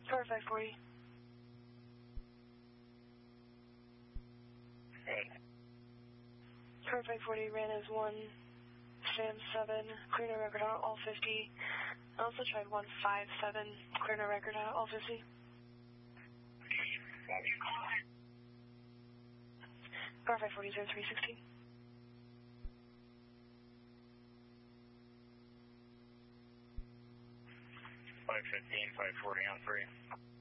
Car 540. Good. Car 540 ran as 1, Sam 7, clear no record on all 50. I also tried 157, clear no record on all 50. Car 540 0316. 515, 540 on 3.